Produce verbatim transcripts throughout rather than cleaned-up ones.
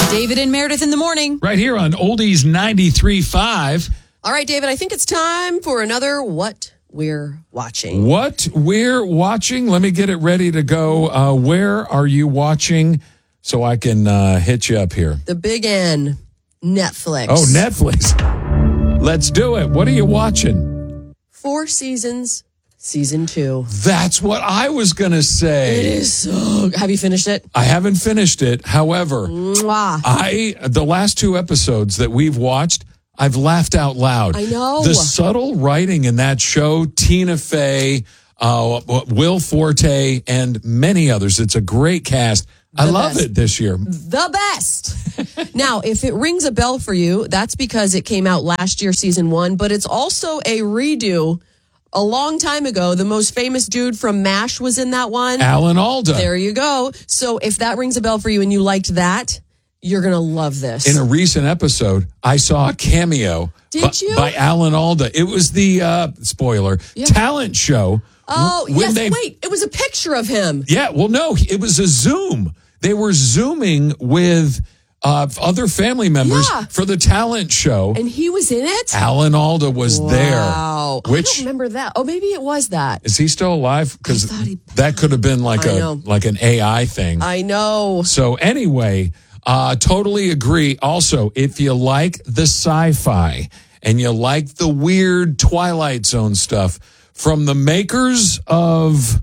David and Meredith in the morning. Right here on Oldies ninety-three point five. All right, David, I think it's time for another What We're Watching. What we're watching. Let me get it ready to go. Uh, where are you watching so I can uh, hit you up here? The big N, Netflix. Oh, Netflix. Let's do it. What are you watching? Four seasons, season two. That's what I was going to say. It is so... Have you finished it? I haven't finished it. However, Mwah. I the last two episodes that we've watched, I've laughed out loud. I know. The subtle writing in that show, Tina Fey, uh, Will Forte, and many others. It's a great cast. The I love best. it this year. The best. Now, if it rings a bell for you, that's because it came out last year, season one, but it's also a redo. A long time ago, the most famous dude from MASH was in that one. Alan Alda. There you go. So if that rings a bell for you and you liked that, you're going to love this. In a recent episode, I saw a cameo Did by, you? by Alan Alda. It was the, uh, spoiler, Yeah. talent show. Oh, when yes, they, wait. It was a picture of him. Yeah, well, no, it was a Zoom. They were Zooming with uh, other family members Yeah. for the talent show. And he was in it? Alan Alda was Wow. there. Wow. I Which don't remember that. Oh, maybe it was that. is he still alive? Because I thought he- that could have been like I a know. like an A I thing. I know. So anyway, uh, totally agree. Also, if you like the sci-fi and you like the weird Twilight Zone stuff from the makers of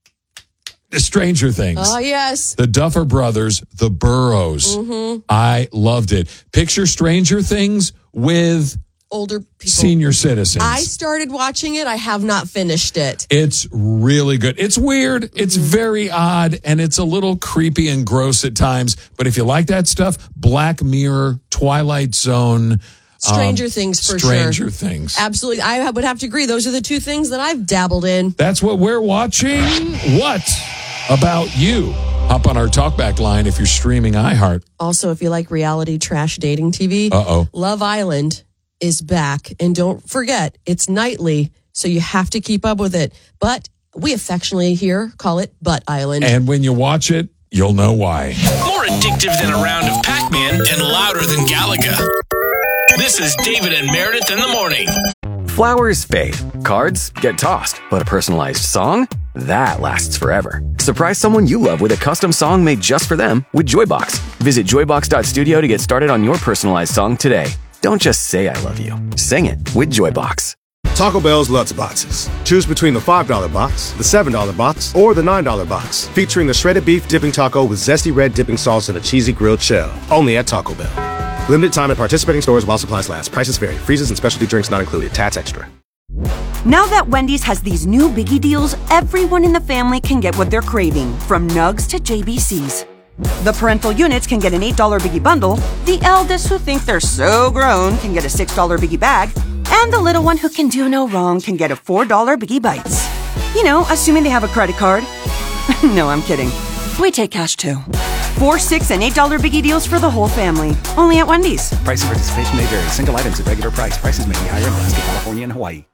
Stranger Things. Oh, yes. The Duffer Brothers, the Burrows. Mm-hmm. I loved it. Picture Stranger Things with Older people. senior citizens. I started watching it. I have not finished it. It's really good. It's weird. It's Mm-hmm. very odd, and it's a little creepy and gross at times. But if you like that stuff, Black Mirror, Twilight Zone, Stranger um, Things for Stranger sure. Things. Absolutely. I would have to agree. Those are the two things that I've dabbled in. That's what we're watching. What about you? Hop on our talkback line if you're streaming iHeart. Also, if you like reality trash dating T V, Uh-oh. Love Island is back. And don't forget, it's nightly, so you have to keep up with it. But we affectionately here call it Butt Island. And when you watch it, you'll know why. More addictive than a round of Pac-Man and louder than Galaga. This is David and Meredith in the morning. Flowers fade, cards get tossed, but a personalized song? That lasts forever. Surprise someone you love with a custom song made just for them with Joybox. Visit joybox dot studio to get started on your personalized song today. Don't just say I love you. Sing it with Joybox. Taco Bell's Lutz Boxes. Choose between the five dollar box, the seven dollar box, or the nine dollar box. Featuring the shredded beef dipping taco with zesty red dipping sauce and a cheesy grilled shell. Only at Taco Bell. Limited time at participating stores while supplies last. Prices vary. Freezes and specialty drinks not included. Tats extra. Now that Wendy's has these new biggie deals, everyone in the family can get what they're craving, from nugs to J B Cs. The parental units can get an eight dollar biggie bundle, the eldest who think they're so grown can get a six dollar biggie bag, and the little one who can do no wrong can get a four dollar biggie bites. You know, assuming they have a credit card. No, I'm kidding. We take cash too. Four, six, and eight dollar biggie deals for the whole family. Only at Wendy's. Price and participation may vary. Single items at regular price. Prices may be higher in Alaska, California, and Hawaii.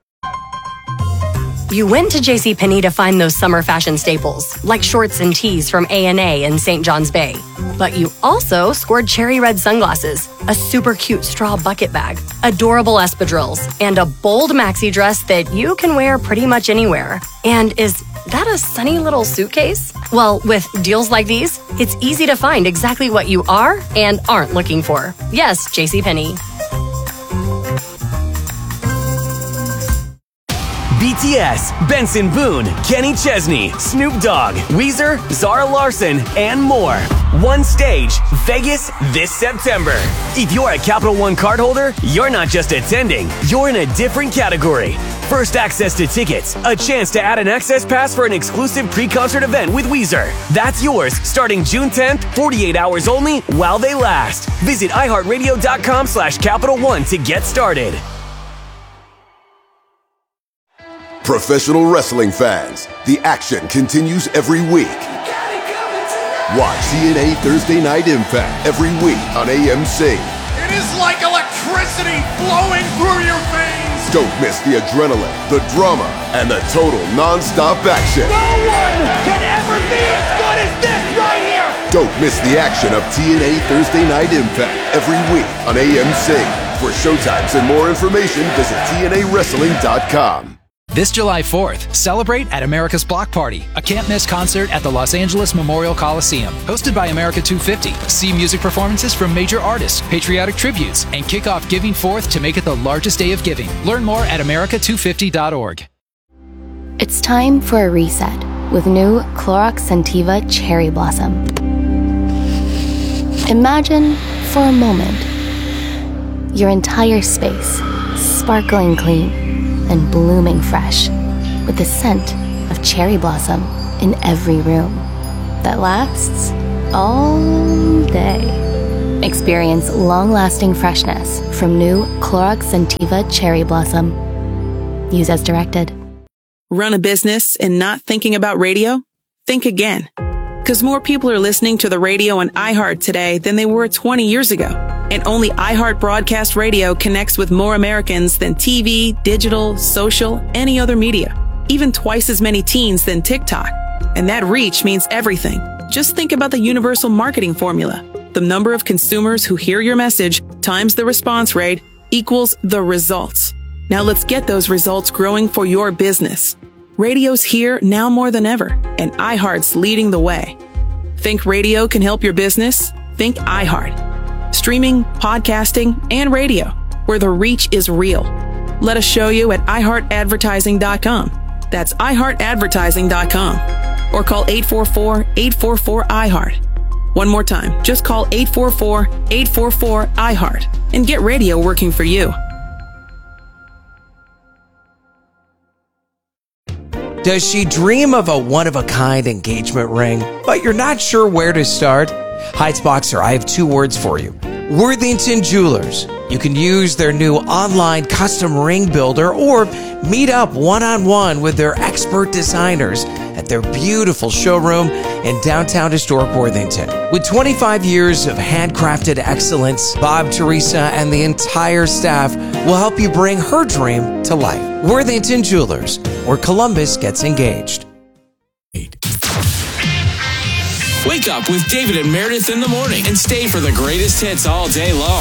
You went to JCPenney to find those summer fashion staples, like shorts and tees from A and A in Saint John's Bay. But you also scored cherry red sunglasses, a super cute straw bucket bag, adorable espadrilles, and a bold maxi dress that you can wear pretty much anywhere. And is that a sunny little suitcase? Well, with deals like these, it's easy to find exactly what you are and aren't looking for. Yes, JCPenney. B T S, Benson Boone, Kenny Chesney, Snoop Dogg, Weezer, Zara Larson, and more. One stage, Vegas this September. If you're a Capital One cardholder, you're not just attending, you're in a different category. First access to tickets, a chance to add an access pass for an exclusive pre-concert event with Weezer. That's yours starting June tenth, forty-eight hours only while they last. Visit iHeartRadio.com slash Capital One to get started. Professional wrestling fans, the action continues every week. Watch C N A Thursday Night Impact every week on A M C. It is like electricity flowing through your veins. Don't miss the adrenaline, the drama, and the total non-stop action. No one can ever be as good as this right here. Don't miss the action of T N A Thursday Night Impact every week on A M C. For showtimes and more information, visit T N A wrestling dot com. This July fourth, celebrate at America's Block Party, a can't-miss concert at the Los Angeles Memorial Coliseum. Hosted by America two fifty, see music performances from major artists, patriotic tributes, and kick off Giving Fourth to make it the largest day of giving. Learn more at America two fifty dot org. It's time for a reset with new Clorox Scentiva Cherry Blossom. Imagine, for a moment, your entire space sparkling clean and blooming fresh with the scent of cherry blossom in every room that lasts all day. Experience long-lasting freshness from new Clorox Scentiva Cherry Blossom. Use as directed. Run a business and not thinking about radio? Think again. Because more people are listening to the radio on iHeart today than they were twenty years ago. And only iHeart Broadcast Radio connects with more Americans than T V, digital, social, any other media. Even twice as many teens than TikTok. And that reach means everything. Just think about the universal marketing formula. The number of consumers who hear your message times the response rate equals the results. Now let's get those results growing for your business. Radio's here now more than ever, and iHeart's leading the way. Think radio can help your business? Think iHeart. Streaming, podcasting, and radio, where the reach is real. Let us show you at i heart advertising dot com. That's i heart advertising dot com. Or call eight four four, eight four four, I heart. One more time, just call eight four four, eight four four, I heart and get radio working for you. Does she dream of a one-of-a-kind engagement ring, but you're not sure where to start? Heights Boxer, I have two words for you. Worthington Jewelers. You can use their new online custom ring builder or meet up one-on-one with their expert designers at their beautiful showroom in downtown historic Worthington. With twenty-five years of handcrafted excellence, Bob, Teresa, and the entire staff will help you bring her dream to life. Worthington Jewelers, where Columbus gets engaged. Wake up with David and Meredith in the morning and stay for the greatest hits all day long.